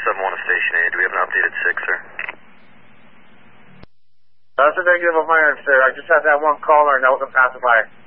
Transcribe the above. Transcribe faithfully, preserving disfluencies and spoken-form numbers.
seven one to Station A. Do we have an updated six, sir? That's a negative of my end, sir. I just had that one caller and that was a pacifier.